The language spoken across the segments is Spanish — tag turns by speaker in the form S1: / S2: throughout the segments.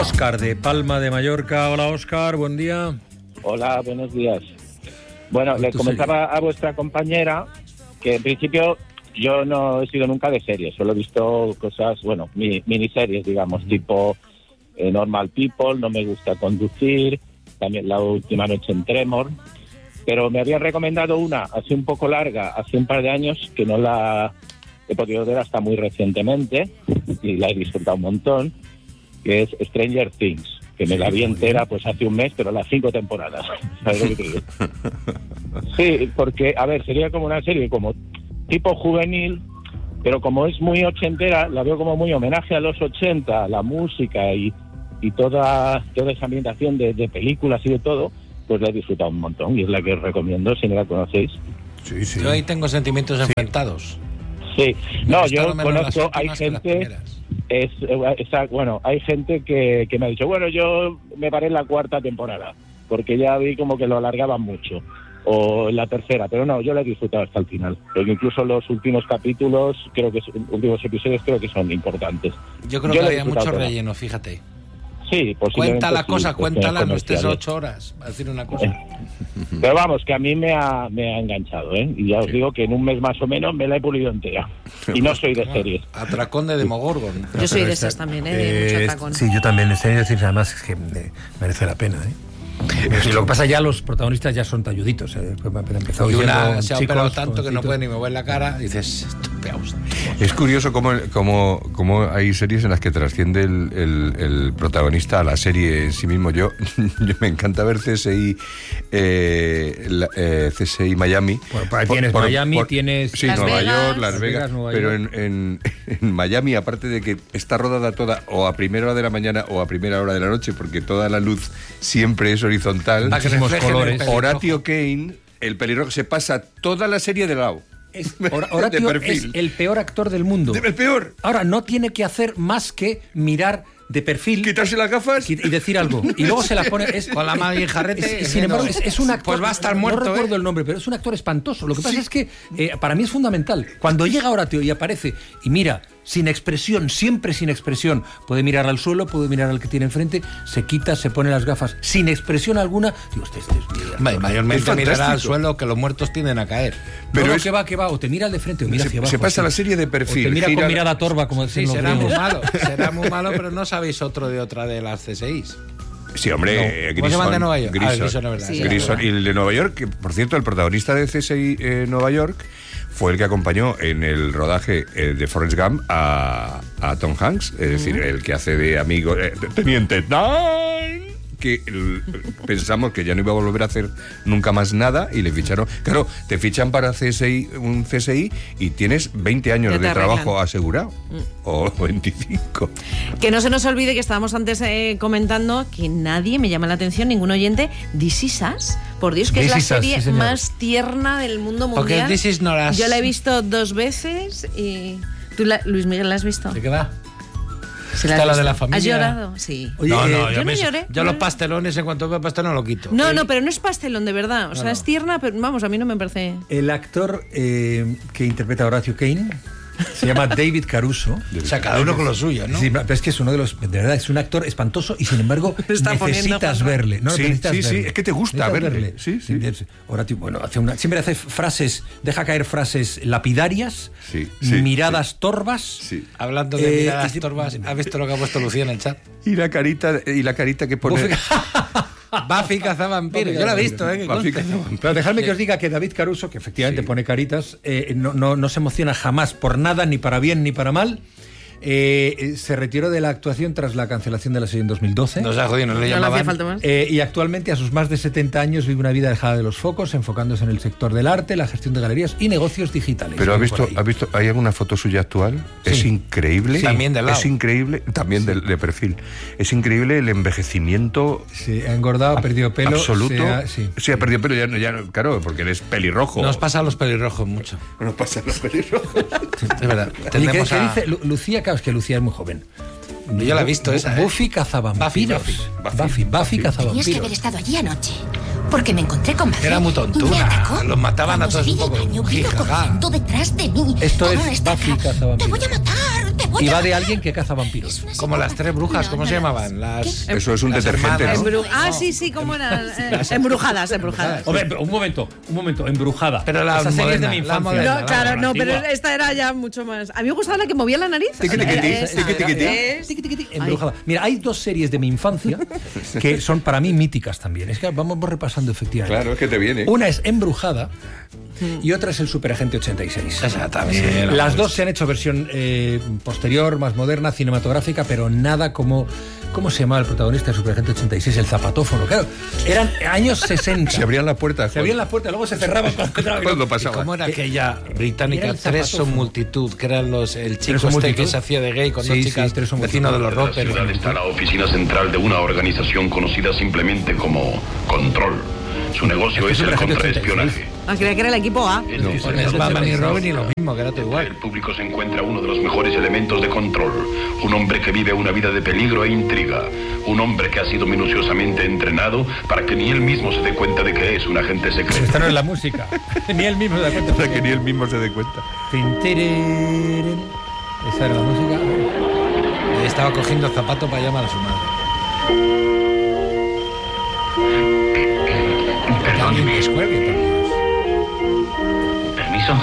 S1: Óscar de Palma de Mallorca. Hola, Óscar, buen día.
S2: Hola, buenos días. Bueno, le comentaba a vuestra compañera que en principio yo no he sido nunca de series, solo he visto cosas, bueno, miniseries, digamos, tipo Normal People, No me gusta conducir, también La última noche en Tremor, pero me habían recomendado una así un poco larga, hace un par de años, que no la he podido ver hasta muy recientemente, y la he disfrutado un montón, que es Stranger Things, que me la vi entera pues hace un mes, pero las 5 temporadas. ¿Sabes lo que te digo? Sí, porque, a ver, sería como una serie como tipo juvenil, pero como es muy ochentera, la veo como muy homenaje a los 80, la música y toda esa ambientación de películas y de todo, pues la he disfrutado un montón y es la que os recomiendo si no la conocéis.
S3: Sí, sí.
S4: Yo ahí tengo sentimientos enfrentados.
S2: Sí, no, yo conozco, hay gente... hay gente que me ha dicho, bueno, yo me paré en la 4ª temporada, porque ya vi como que lo alargaban mucho, o en la 3ª, pero no, yo la he disfrutado hasta el final, porque incluso los últimos capítulos, últimos episodios creo que son importantes.
S4: Yo creo que había mucho relleno, fíjate.
S2: Sí,
S4: cuenta la
S2: sí,
S4: cosa, cuéntala, no estés
S2: 8
S4: 8 horas a decir una cosa.
S2: Pero vamos, que a mí me ha enganchado, ¿eh? Y ya os digo que en un mes más o menos me la he pulido entera. Y no soy de series.
S4: Atracón de Demogorgon.
S5: Yo soy de esas también, de mucho atracón.
S1: Sí, yo también. Es decir, además es que merece la pena, ¿eh? Y lo que pasa, ya los protagonistas ya son talluditos.
S4: Y una se ha operado tanto que no puede ni mover la cara. Dices, estupeados.
S3: Es curioso cómo hay series en las que trasciende el protagonista a la serie en sí mismo. Yo me encanta ver CSI Miami.
S1: Bueno, por ahí tienes Miami, tienes...
S3: Sí,
S5: Las
S3: Nueva
S5: Vegas.
S3: York, Las Vegas. Pero en Miami, aparte de que está rodada toda o a primera hora de la mañana o a primera hora de la noche, porque toda la luz siempre es horizontal.
S1: Muchísimos colores.
S3: Horatio Kane, el pelirrojo, se pasa toda la serie de lado.
S1: Horatio es el peor actor del mundo.
S3: El peor.
S1: Ahora, no tiene que hacer más que mirar de perfil,
S3: quitarse las gafas
S1: y decir algo. Y luego se las pone...
S4: con la mano y el jarrete.
S1: Sin embargo, es un actor...
S4: Pues va a estar muerto,
S1: No recuerdo el nombre, pero es un actor espantoso. Lo que pasa es que para mí es fundamental. Cuando llega Horatio y aparece y mira, sin expresión, siempre sin expresión, puede mirar al suelo, puede mirar al que tiene enfrente, se quita, se pone las gafas sin expresión alguna. Digo,
S4: mayormente mirará al suelo, que los muertos tienden a caer.
S1: Pero no, que va, o te mira al de frente o mira hacia abajo.
S3: Se pasa la serie de perfil.
S1: O te mira con mirada torva, como decían los
S4: será
S1: griegos.
S4: Será muy malo, pero no sabéis otro de otra de las CSIs.
S3: Sí, hombre,
S4: no. ¿Cómo se llama de Nueva York?
S3: Grison,
S4: verdad.
S5: Sí,
S3: Grison. Y el de Nueva York, que por cierto, el protagonista de CSI Nueva York fue el que acompañó en el rodaje de Forrest Gump a Tom Hanks, es decir, el que hace de amigo Teniente Dan, que pensamos que ya no iba a volver a hacer nunca más nada y le ficharon. Claro, te fichan para un CSI y tienes 20 años de trabajo asegurado, o 25.
S5: Que no se nos olvide que estábamos antes comentando que nadie, me llama la atención, ningún oyente, This Is Us. Por Dios, que
S1: This
S5: es la
S1: Is Us,
S5: serie
S1: sí,
S5: más tierna del mundo mundial.
S4: Porque This Is Not Us.
S5: Yo la he visto 2 veces y... ¿Tú, Luis Miguel, la has visto?
S4: ¿De qué va?
S5: ¿Sí
S4: Está la de la familia?
S5: ¿Has llorado? Sí.
S1: Oye,
S4: no,
S5: yo no lloré.
S4: Yo los pastelones, en cuanto veo pastel, no lo quito.
S5: No, pero no es pastelón, de verdad. O sea, es tierna, pero vamos, a mí no me parece...
S1: El actor que interpreta a Horatio Kane se llama David Caruso.
S4: O sea, cada uno con lo suyo, ¿no?
S1: Sí, pero es que es uno de los... De verdad, es un actor espantoso y sin embargo necesitas verle. No,
S3: sí, es que te gusta verle. Sí.
S1: Horatio, bueno, siempre hace frases, deja caer frases lapidarias, miradas torvas.
S3: Sí.
S4: Hablando de miradas torvas, ¿has visto lo que ha puesto Lucía en el chat?
S3: Y la carita que pone...
S4: Buffy cazavampiros. Yo la he visto,
S1: Pero dejadme que os diga que David Caruso, que efectivamente pone caritas, no se emociona jamás por nada, ni para bien ni para mal. Se retiró de la actuación tras la cancelación de la serie en 2012.
S4: No se ha jodido, no le llamaban.
S5: hacía falta más.
S1: Y actualmente, a sus más de 70 años, vive una vida alejada de los focos, enfocándose en el sector del arte, la gestión de galerías y negocios digitales.
S3: Pero ¿has visto? ¿Hay alguna foto suya actual? Sí. Es increíble.
S4: Sí. También de lado.
S3: Es increíble, también de perfil. Es increíble el envejecimiento.
S1: Sí, ha engordado, ha perdido pelo.
S3: Absoluto. Sí, ha perdido pelo, ya claro, porque eres pelirrojo.
S4: Nos pasa a los pelirrojos mucho.
S3: Nos pasa a los pelirrojos.
S4: Es verdad.
S1: ¿Qué dice Lucía? Claro, es que Lucía es muy joven.
S4: Yo la he visto esa.
S1: Buffy cazavampiros. Buffy cazavampiros.
S6: Tenías que haber estado allí anoche. Porque me encontré con Buffy.
S4: Era muy tontuna. Los mataban a todos un poco.
S6: Corriendo detrás de mí.
S1: Esto es Buffy cazavampiros.
S6: Te voy a matar.
S1: Y va de alguien que caza vampiros.
S4: Como las 3 brujas, ¿cómo se llamaban?
S3: Eso es un detergente, ¿no?
S5: Sí, ¿cómo eran? Embrujadas.
S1: Hombre, un momento, embrujada.
S4: Pero la
S1: Esas series
S4: moderna,
S1: de mi
S4: la
S1: infancia.
S4: moderna.
S5: No, claro, no, pero
S1: antigua.
S5: esta era ya mucho más. A mí me gustaba la que movía la nariz.
S1: Embrujada. Mira, hay 2 series de mi infancia que son para mí míticas también. Es que vamos repasando efectivamente.
S3: Claro, es que te viene.
S1: Una es Embrujada y otra es el Superagente 86.
S4: Esa también.
S1: Las dos se han hecho versión posterior, más moderna, cinematográfica, pero nada como... ¿Cómo se llamaba el protagonista de Superagente 86? El zapatófono. Claro, eran años 60.
S3: Se abrían las puertas.
S1: Se abrían las puertas, luego se cerraban
S3: cuando pasaba.
S4: ¿Cómo era aquella británica?
S1: Era el
S4: 3 son
S1: zapatófono.
S4: multitud, que eran el chico
S1: son multitud.
S4: que se hacía de gay con
S1: Sí,
S4: 2
S1: sí,
S4: chicas,
S1: 3 son
S4: vecino de
S1: multitud.
S4: los
S7: En la
S4: rockers.
S7: ciudad está la oficina central de una organización conocida simplemente como Control. Su negocio es el contraespionaje.
S5: Creía que era el equipo A.
S4: Con el Batman y Robin y lo mismo, que era todo igual.
S7: El público se encuentra uno de los mejores elementos de Control. Un hombre que vive una vida de peligro e intriga. Un hombre que ha sido minuciosamente entrenado para que ni él mismo se dé cuenta de que es un agente secreto.
S1: Esta no es la música. Ni él mismo se da cuenta.
S3: Para que ni él mismo se dé cuenta.
S1: Tintireren. Esa era la música.
S4: Y estaba cogiendo zapatos para llamar a su madre.
S7: Perdón, permiso.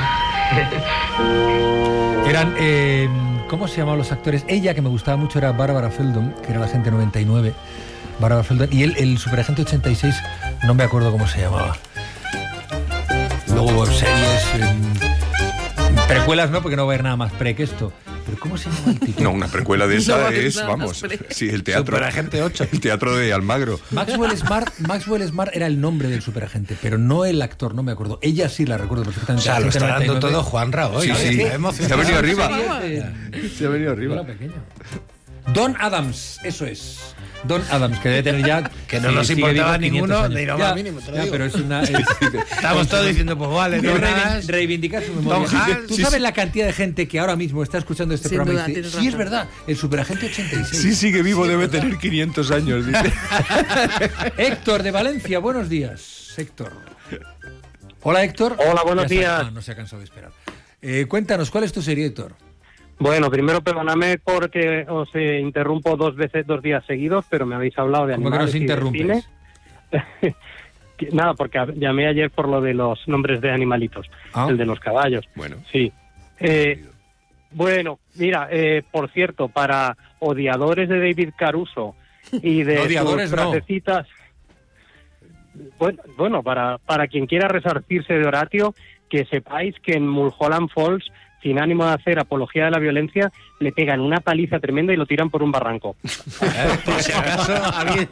S1: Eran, ¿cómo se llamaban los actores? Ella, que me gustaba mucho, era Bárbara Feldon, que era la agente 99. Bárbara Feldon. Y él, el Superagente 86, no me acuerdo cómo se llamaba. Luego hubo series, precuelas no, porque no va a haber nada más pre que esto. ¿Pero cómo se llama el título?
S3: No, una precuela de esa
S5: No,
S3: es,
S5: no,
S3: vamos,
S5: no,
S3: sí, el teatro.
S4: Superagente 8.
S3: El teatro de Almagro.
S1: Maxwell Smart era el nombre del superagente, pero no el actor, no me acuerdo. Ella sí la recuerdo
S4: O
S1: perfectamente.
S4: sea, lo está dando
S1: 99.
S4: todo Juanra hoy.
S3: Sí, sí. Se ha venido arriba.
S1: Series
S3: Se ha venido
S1: de-
S3: arriba.
S1: Era pequeño. Don Adams, eso es. Don Adams, que debe tener ya...
S4: Que no nos
S1: sigue
S4: importaba
S1: vivo 500
S4: ninguno,
S1: años.
S4: ni lo
S1: Ya,
S4: más mínimo, te lo
S1: ya,
S4: digo.
S1: pero es una...
S4: Estamos todos diciendo, pues vale, no más.
S1: reivindicar su memoria.
S4: Tom Hanks.
S1: ¿Tú
S4: Sí,
S1: sabes
S4: sí.
S1: la cantidad de gente que ahora mismo está escuchando este
S5: Sin
S1: programa
S5: duda,
S1: y dice,
S5: tienes
S1: sí, es
S5: razón.
S1: verdad, el Superagente 86?
S3: Sí, sigue vivo, debe tener 500 años, dice.
S1: Héctor de Valencia, buenos días. Héctor. Hola, Héctor.
S8: Hola, buenos
S1: Ya está.
S8: días.
S1: Ah, no se ha cansado de esperar. Cuéntanos, ¿cuál es tu serie, Héctor?
S8: Bueno, primero perdóname porque os interrumpo 2 días seguidos, pero me habéis hablado de
S1: ¿Cómo que
S8: animales
S1: nos
S8: y de
S1: interrumpes?
S8: cine. Nada, porque llamé ayer por lo de los nombres de animalitos,
S1: Ah.
S8: el de los caballos.
S3: Bueno.
S8: Sí. Bueno, mira, por cierto, para odiadores de David Caruso y de
S1: No, odiadores
S8: sus
S1: no.
S8: frasecitas, bueno, para quien quiera resarcirse de Horatio, que sepáis que en Mulholland Falls, sin ánimo de hacer apología de la violencia, le pegan una paliza tremenda y lo tiran por un barranco.
S4: Por si acaso alguien...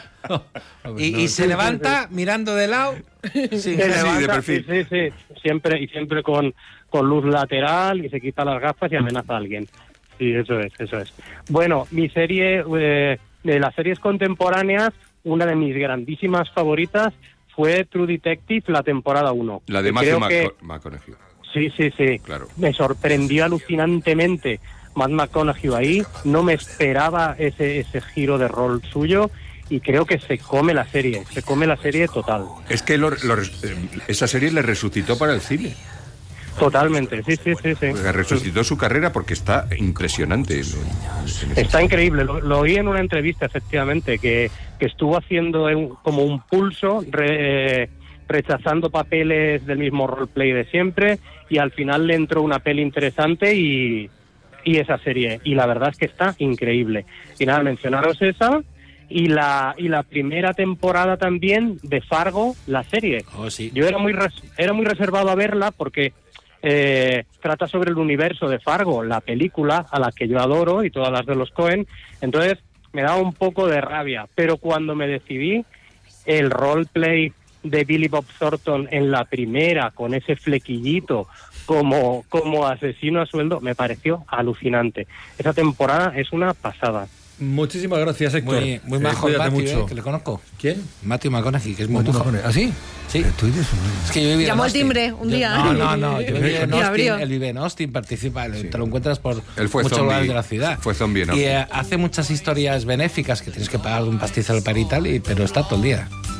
S4: Y se levanta mirando de lado. Sí.
S8: Se
S3: de
S8: levanta,
S3: perfil.
S8: sí, siempre con luz lateral, y se quita las gafas y amenaza a alguien. Sí, eso es. Bueno, mi serie, de las series contemporáneas, una de mis grandísimas favoritas fue True Detective, la temporada 1.
S3: La de
S8: Creo
S3: Matthew
S8: que-
S3: McConaughey.
S8: Sí.
S3: Claro.
S8: Me sorprendió alucinantemente Matt McConaughey ahí. No me esperaba ese giro de rol suyo. Y creo que se come la serie total.
S3: Es que esa serie le resucitó para el cine.
S8: Totalmente, sí.
S3: Le resucitó su carrera porque está impresionante.
S8: Está increíble. Lo oí en una entrevista, efectivamente, que estuvo haciendo como un pulso, rechazando papeles del mismo roleplay de siempre, y al final le entró una peli interesante y esa serie. Y la verdad es que está increíble. Y nada, mencionaros esa. Y la primera temporada también de Fargo, la serie.
S4: Oh, sí.
S8: Yo era muy reservado a verla porque trata sobre el universo de Fargo, la película a la que yo adoro y todas las de los Coen. Entonces me daba un poco de rabia. Pero cuando me decidí, el roleplay de Billy Bob Thornton en la primera, con ese flequillito como asesino a sueldo, me pareció alucinante. Esa temporada es una pasada.
S1: Muchísimas gracias, Héctor.
S4: Muy majo,
S1: cuídate
S4: Matthew,
S1: mucho.
S4: que le conozco.
S1: ¿Quién?
S4: Matthew McConaughey, que es muy majo.
S1: ¿Ah, sí?
S4: Sí.
S1: Tú dices,
S4: Es que yo viví en
S5: Llamó al
S4: Austin.
S5: timbre un día.
S4: No. Yo viví en
S5: Y abrió.
S4: Austin. Él vive en Austin, participa. Te lo encuentras por
S3: Él fue
S4: muchos
S3: zombie.
S4: lugares de la ciudad.
S3: Fue zombie en
S4: Y
S3: Austin.
S4: hace muchas historias benéficas que tienes que pagar un pastizal para y tal, pero está todo el día.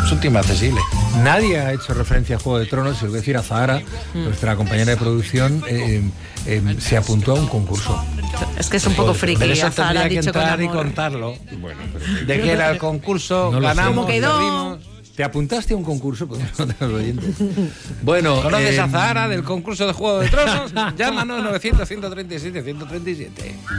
S4: Es un tema accesible.
S1: Nadie ha hecho referencia a Juego de Tronos, y lo voy a decir a Zahara, nuestra compañera de producción, se apuntó a un concurso.
S5: Es que es un poco friki.
S4: Pero eso
S5: Zahara ha
S4: tendría que
S5: dicho con
S4: entrar y
S5: amor.
S4: contarlo.
S3: Bueno,
S4: De qué era el concurso,
S1: No lo sé.
S4: ganamos,
S5: ¿Cómo quedó?
S4: perdimos.
S1: ¿Te apuntaste a un concurso? Podemos contar a los oyentes. Bueno,
S4: ¿Conoces a Zahara del concurso de Juego de Tronos? Llámanos 900-137-137.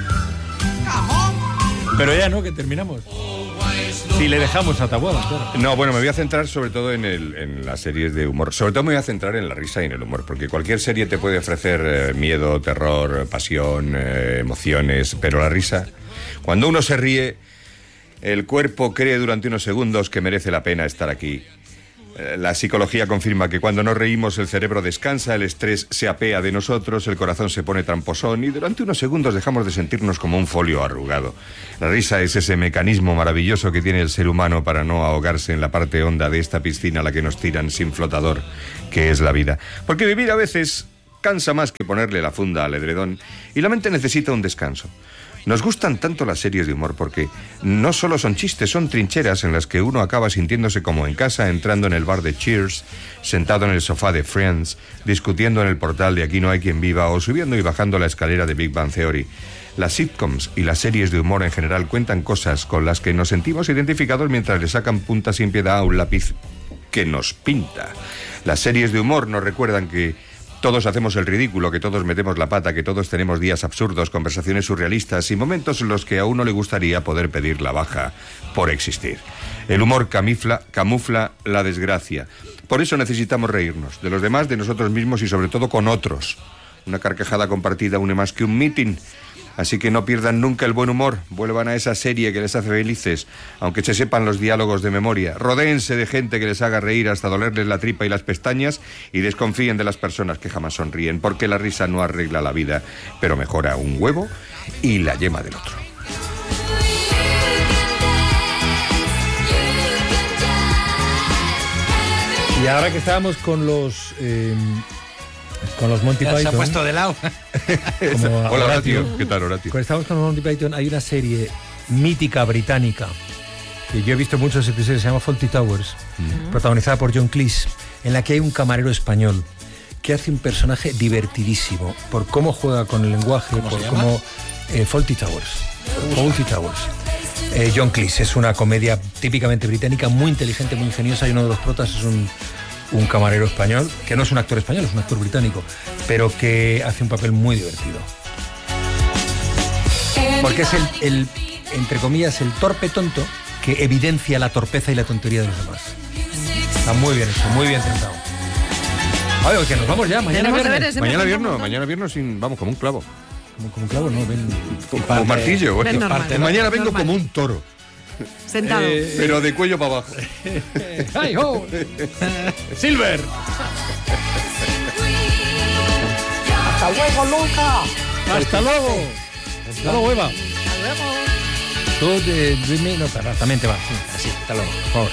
S1: pero ya no, que terminamos. Si le dejamos a Taboada, claro.
S3: No, bueno, me voy a centrar sobre todo en las series de humor. Sobre todo me voy a centrar en la risa y en el humor, porque cualquier serie te puede ofrecer miedo, terror, pasión, emociones, pero la risa, cuando uno se ríe, el cuerpo cree durante unos segundos que merece la pena estar aquí. La psicología confirma que cuando nos reímos el cerebro descansa, el estrés se apea de nosotros, el corazón se pone tramposón y durante unos segundos dejamos de sentirnos como un folio arrugado. La risa es ese mecanismo maravilloso que tiene el ser humano para no ahogarse en la parte honda de esta piscina a la que nos tiran sin flotador, que es la vida. Porque vivir a veces cansa más que ponerle la funda al edredón y la mente necesita un descanso. Nos gustan tanto las series de humor porque no solo son chistes, son trincheras en las que uno acaba sintiéndose como en casa, entrando en el bar de Cheers, sentado en el sofá de Friends, discutiendo en el portal de Aquí no hay quien viva o subiendo y bajando la escalera de Big Bang Theory. Las sitcoms y las series de humor en general cuentan cosas con las que nos sentimos identificados mientras le sacan punta sin piedad a un lápiz que nos pinta. Las series de humor nos recuerdan que todos hacemos el ridículo, que todos metemos la pata, que todos tenemos días absurdos, conversaciones surrealistas y momentos en los que a uno le gustaría poder pedir la baja por existir. El humor camufla la desgracia. Por eso necesitamos reírnos, de los demás, de nosotros mismos y sobre todo con otros. Una carcajada compartida une más que un meeting. Así que no pierdan nunca el buen humor, vuelvan a esa serie que les hace felices, aunque se sepan los diálogos de memoria. Rodéense de gente que les haga reír hasta dolerles la tripa y las pestañas y desconfíen de las personas que jamás sonríen, porque la risa no arregla la vida, pero mejora un huevo y la yema del otro.
S1: Y ahora que estábamos con los Monty
S4: Ya
S1: Python.
S4: se ha puesto de lado.
S3: Hola, Horatio. ¿Qué tal, Horatio?
S1: Cuando estábamos con los Monty Python, hay una serie mítica británica que yo he visto muchos episodios, se llama Fawlty Towers, protagonizada por John Cleese, en la que hay un camarero español que hace un personaje divertidísimo por cómo juega con el lenguaje, por cómo Fawlty Towers. Fawlty Towers. John Cleese es una comedia típicamente británica, muy inteligente, muy ingeniosa, y uno de los protas es un camarero español, que no es un actor español, es un actor británico, pero que hace un papel muy divertido. Porque es el entre comillas, el torpe tonto que evidencia la torpeza y la tontería de los demás. Está muy bien hecho, muy bien tratado. Oye, que nos vamos ya, mañana viernes.
S3: Mañana viernes vamos como un clavo.
S1: Como un clavo, no, ven.
S3: Como un martillo.
S5: Ven normal,
S3: Mañana vengo
S5: normal.
S3: como un toro.
S5: Sentado.
S3: Pero de cuello para abajo.
S1: ¡Ay, ho! ¡Silver!
S9: ¡Hasta luego, Luca!
S1: ¡Hasta luego! ¡Hasta luego, Eva! ¡Hasta luego! Tú, dime, no, también te vas. Sí, así, hasta luego, por favor.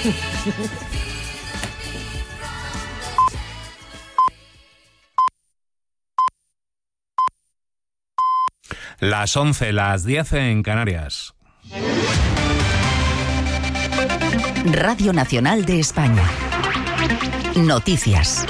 S10: Las 11, las 10 en Canarias.
S11: Radio Nacional de España. Noticias.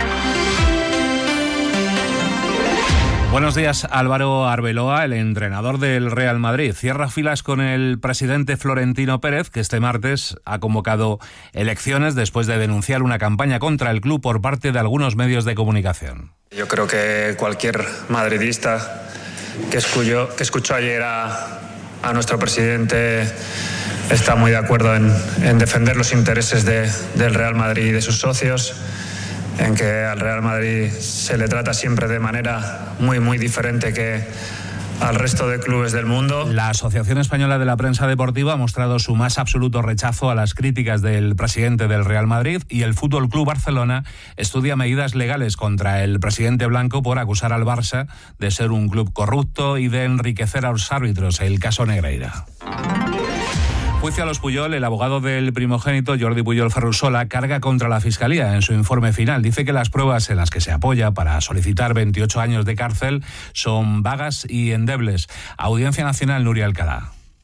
S10: Buenos días, Álvaro Arbeloa, el entrenador del Real Madrid. Cierra filas con el presidente Florentino Pérez, que este martes ha convocado elecciones después de denunciar una campaña contra el club por parte de algunos medios de comunicación.
S12: Yo creo que cualquier madridista que escuchó ayer a nuestro presidente está muy de acuerdo en defender los intereses del Real Madrid y de sus socios, en que al Real Madrid se le trata siempre de manera muy, muy diferente que al resto de clubes del mundo.
S10: La Asociación Española de la Prensa Deportiva ha mostrado su más absoluto rechazo a las críticas del presidente del Real Madrid, y el Fútbol Club Barcelona estudia medidas legales contra el presidente blanco por acusar al Barça de ser un club corrupto y de enriquecer a los árbitros, el caso Negreira. Juicio a los Puyol. El abogado del primogénito, Jordi Puyol Ferrusola, carga contra la Fiscalía en su informe final. Dice que las pruebas en las que se apoya para solicitar 28 años de cárcel son vagas y endebles. Audiencia Nacional, Nuria Alcalá.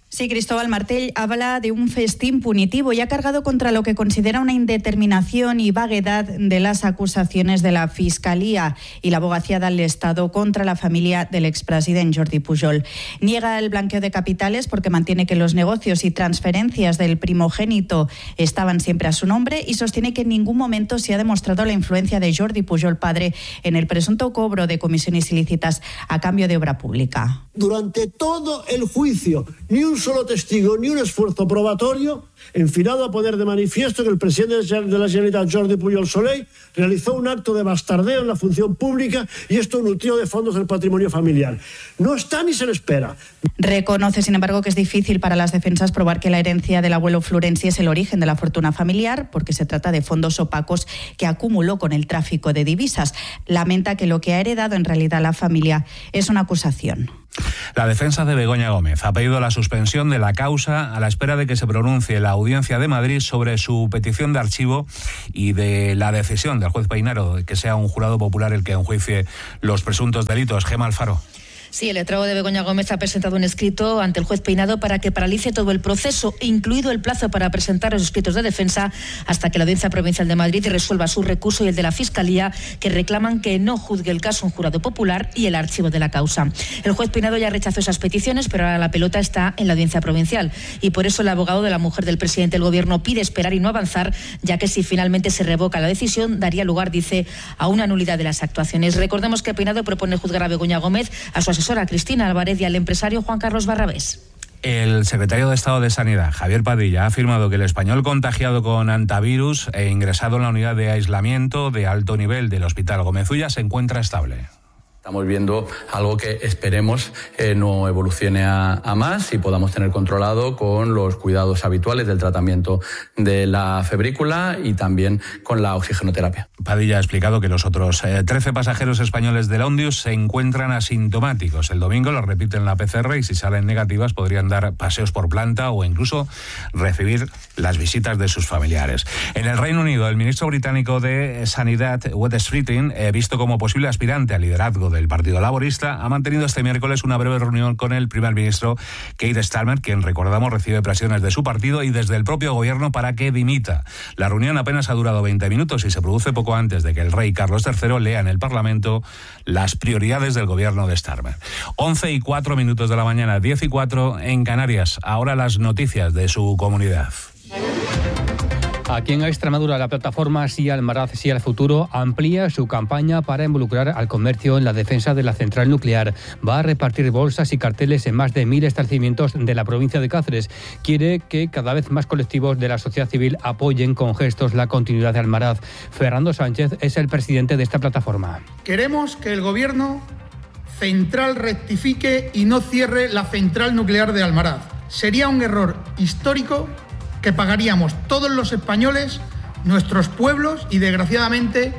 S13: Sí, Cristóbal Martell habla de un festín punitivo y ha cargado contra lo que considera una indeterminación y vaguedad de las acusaciones de la Fiscalía y la Abogacía del Estado contra la familia del expresidente Jordi Pujol. Niega el blanqueo de capitales porque mantiene que los negocios y transferencias del primogénito estaban siempre a su nombre y sostiene que en ningún momento se ha demostrado la influencia de Jordi Pujol padre en el presunto cobro de comisiones ilícitas a cambio de obra pública.
S14: Durante todo el juicio, ni un solo testigo, ni un esfuerzo probatorio, enfilado a poner de manifiesto que el presidente de la Generalitat, Jordi Pujol Soley, realizó un acto de bastardeo en la función pública y esto nutrió de fondos el patrimonio familiar. No está ni se le espera.
S13: Reconoce, sin embargo, que es difícil para las defensas probar que la herencia del abuelo Florenzi es el origen de la fortuna familiar, porque se trata de fondos opacos que acumuló con el tráfico de divisas. Lamenta que lo que ha heredado en realidad la familia es una acusación.
S10: La defensa de Begoña Gómez ha pedido la suspensión de la causa a la espera de que se pronuncie la Audiencia de Madrid sobre su petición de archivo y de la decisión del juez Peinaro de que sea un jurado popular el que enjuicie los presuntos delitos. Gemma Alfaro.
S15: Sí, el letrado de Begoña Gómez ha presentado un escrito ante el juez Peinado para que paralice todo el proceso, incluido el plazo para presentar los escritos de defensa hasta que la Audiencia Provincial de Madrid resuelva su recurso y el de la Fiscalía, que reclaman que no juzgue el caso un jurado popular y el archivo de la causa. El juez Peinado ya rechazó esas peticiones, pero ahora la pelota está en la Audiencia Provincial y por eso el abogado de la mujer del presidente del Gobierno pide esperar y no avanzar, ya que si finalmente se revoca la decisión daría lugar, dice, a una nulidad de las actuaciones. Recordemos que Peinado propone juzgar a Begoña Gómez, a su asesora Cristina Álvarez y al empresario Juan Carlos Barrabés.
S10: El secretario de Estado de Sanidad, Javier Padilla, ha afirmado que el español contagiado con antivirus e ingresado en la unidad de aislamiento de alto nivel del Hospital Gómez Ulla se encuentra estable.
S16: Estamos viendo algo que esperemos no evolucione a más y podamos tener controlado con los cuidados habituales del tratamiento de la febrícula y también con la oxigenoterapia.
S10: Padilla ha explicado que los otros 13 pasajeros españoles del Ondius se encuentran asintomáticos. El domingo los repiten la PCR y si salen negativas podrían dar paseos por planta o incluso recibir las visitas de sus familiares. En el Reino Unido, el ministro británico de Sanidad, Wes Streeting, visto como posible aspirante al liderazgo del Partido Laborista, ha mantenido este miércoles una breve reunión con el primer ministro Keir Starmer, quien, recordamos, recibe presiones de su partido y desde el propio gobierno para que dimita. La reunión apenas ha durado 20 minutos y se produce poco antes de que el rey Carlos III lea en el Parlamento las prioridades del gobierno de Starmer. 11:04 de la mañana, 10:04 en Canarias. Ahora las noticias de su comunidad.
S17: Aquí en Extremadura, la plataforma Sí al Almaraz, Sí al Futuro amplía su campaña para involucrar al comercio en la defensa de la central nuclear. Va a repartir bolsas y carteles en más de 1.000 establecimientos de la provincia de Cáceres. Quiere que cada vez más colectivos de la sociedad civil apoyen con gestos la continuidad de Almaraz. Fernando Sánchez es el presidente de esta plataforma.
S18: Queremos que el gobierno central rectifique y no cierre la central nuclear de Almaraz. Sería un error histórico que pagaríamos todos los españoles, nuestros pueblos y, desgraciadamente,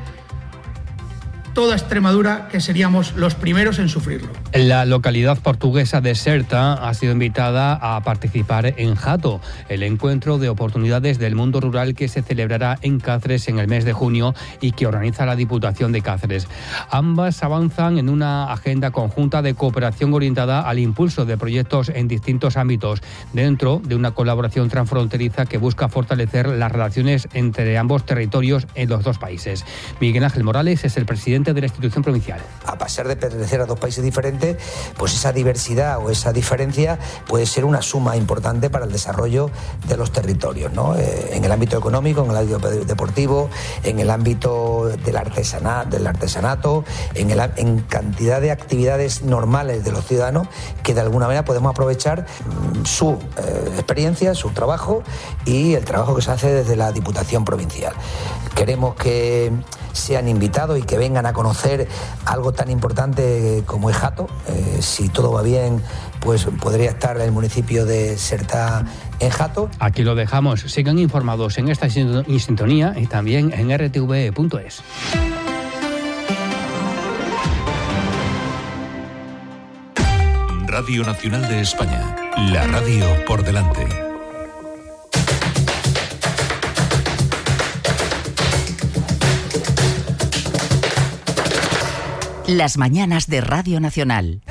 S18: toda Extremadura, que seríamos los primeros en sufrirlo.
S17: La localidad portuguesa de Serta ha sido invitada a participar en Jato, el encuentro de oportunidades del mundo rural que se celebrará en Cáceres en el mes de junio y que organiza la Diputación de Cáceres. Ambas avanzan en una agenda conjunta de cooperación orientada al impulso de proyectos en distintos ámbitos, dentro de una colaboración transfronteriza que busca fortalecer las relaciones entre ambos territorios en los dos países. Miguel Ángel Morales es el presidente de la institución provincial.
S19: A pesar de pertenecer a dos países diferentes, pues esa diversidad o esa diferencia puede ser una suma importante para el desarrollo de los territorios, ¿no? En el ámbito económico, en el ámbito deportivo, en el ámbito del artesanato, en cantidad de actividades normales de los ciudadanos que de alguna manera podemos aprovechar su experiencia, su trabajo y el trabajo que se hace desde la Diputación Provincial. Queremos que sean invitados y que vengan a conocer algo tan importante como es Jato. Si todo va bien, pues podría estar el municipio de Serta en Jato.
S17: Aquí lo dejamos. Sigan informados en esta sintonía y también en rtv.es.
S20: Radio Nacional de España. La radio por delante.
S11: Las mañanas de Radio Nacional.